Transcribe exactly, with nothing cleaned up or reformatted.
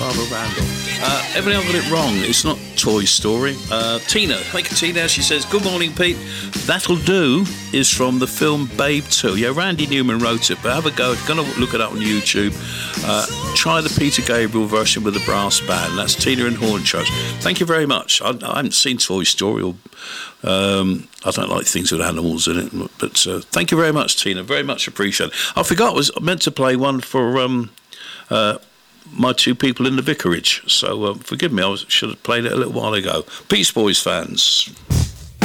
Barbara Randall. Uh, everybody got it wrong. It's not Toy Story. Uh, Tina, thank you, Tina. She says, good morning, Pete. That'll Do is from the film Babe two. Yeah, Randy Newman wrote it, but have a go. If you're going to look it up on YouTube, uh, try the Peter Gabriel version with the brass band. That's Tina and Hornchurch. Thank you very much. I, I haven't seen Toy Story, or um, I don't like things with animals in it, but uh, thank you very much, Tina. Very much appreciated. I forgot I was meant to play one for um, uh, my two people in the vicarage, so uh, forgive me, I was, should have played it a little while ago. Peace Boys fans.